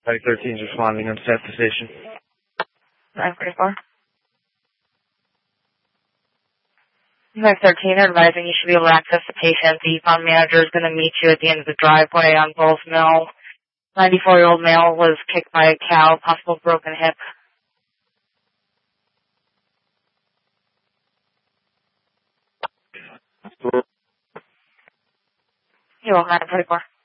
Type 13 is responding on staff to station. 944. 913 advising you should be able to access the patient. The pond manager is going to meet you at the end of the driveway on Bulls Mill. 94-year-old male was kicked by a cow, possible broken hip. You're welcome, 944.